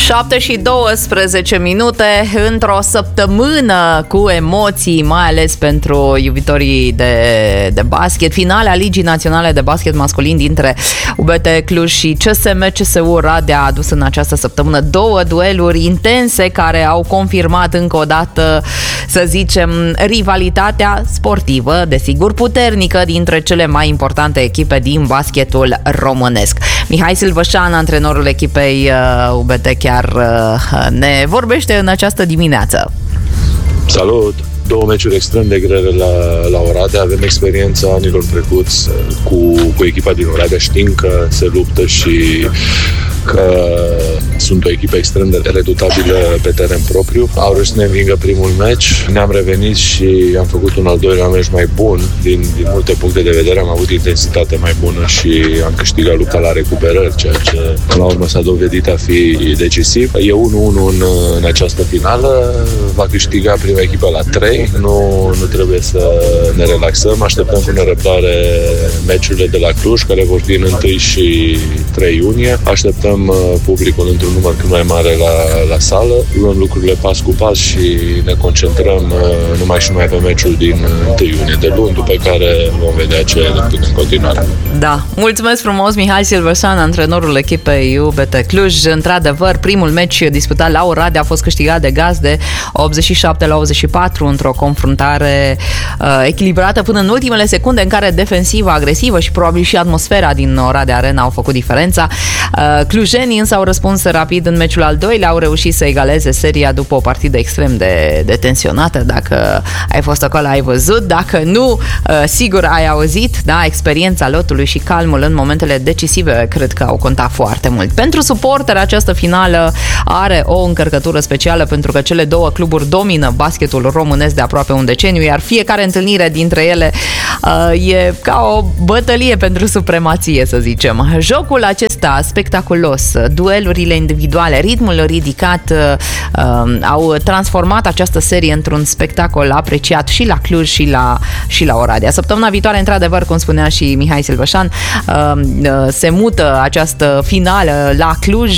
7:12 într-o săptămână cu emoții, mai ales pentru iubitorii de basket. Finala Ligii Naționale de Basket Masculin dintre UBT Cluj și CSM-CSU Oradea a adus în această săptămână două dueluri intense care au confirmat încă o dată, să zicem, rivalitatea sportivă, desigur puternică, dintre cele mai importante echipe din basketul românesc. Mihai Silvășan, antrenorul echipei UBT, chiar ne vorbește în această dimineață. Salut! Două meciuri extrem de grele la Oradea. Avem experiența anilor trecuți cu echipa din Oradea. Știm că se luptă și că sunt o echipă extrem de redutabilă pe teren propriu. Au reușit să ne învingă primul meci. Ne-am revenit și am făcut un al doilea meci mai bun din multe puncte de vedere. Am avut intensitate mai bună și am câștigat lupta la recuperări, ceea ce până la urmă s-a dovedit a fi decisiv. E 1-1 în această finală. Va câștiga prima echipă la 3. Nu trebuie să ne relaxăm. Așteptăm cu nerăbdare meciurile de la Cluj, care vor fi în 1 și 3 iunie. Așteptăm publicul într-un număr cât mai mare la sală. Luăm lucrurile pas cu pas și ne concentrăm numai și numai pe meciul din 1 iunie de luni, după care vom vedea ce decât în continuare. Da, mulțumesc frumos, Mihai Silvășan, antrenorul echipei UBT Cluj. Într-adevăr, primul meci disputat la Oradea a fost câștigat de gazde 87-84 într-o confruntare echilibrată până în ultimele secunde, în care defensiva agresivă și probabil și atmosfera din Oradea Arena au făcut diferența. Clujenii însă au răspuns rapid în meciul al doilea, au reușit să egaleze seria după o partidă extrem de tensionată. Dacă ai fost acolo, ai văzut, dacă nu, sigur ai auzit, da, experiența lotului și calmul în momentele decisive cred că au contat foarte mult. Pentru suporteri, această finală are o încărcătură specială, pentru că cele două cluburi domină basketul românesc de aproape un deceniu, iar fiecare întâlnire dintre ele e ca o bătălie pentru supremație, să zicem. Jocul acesta spectaculos, duelurile individuale, ritmul ridicat au transformat această serie într-un spectacol apreciat și la Cluj și la Oradea. Săptămâna viitoare, într-adevăr, cum spunea și Mihai Silvășan, se mută această finală la Cluj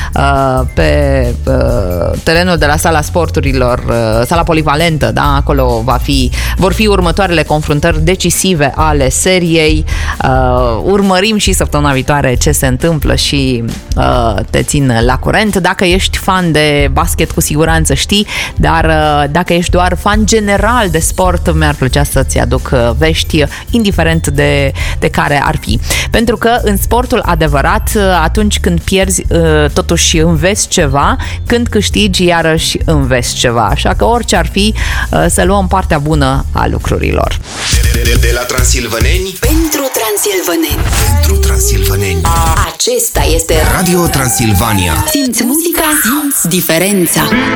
pe terenul de la Sala Sporturilor, Sala Polivalentă, da? Acolo vor fi următoarele confruntări decisive ale seriei. Urmărim și săptămâna viitoare ce se întâmplă și te țin la curent. Dacă ești fan de basket, cu siguranță știi, dar dacă ești doar fan general de sport, mi-ar plăcea să-ți aduc vești, indiferent de care ar fi. Pentru că în sportul adevărat, atunci când pierzi, totuși înveți ceva, când câștigi, iarăși înveți ceva. Așa că orice ar fi, să luăm partea bună a lucrurilor. De la transilvaneni pentru transilvaneni. Pentru transilvaneni. Acesta este Radio Transilvania. Simți muzica, simți diferența.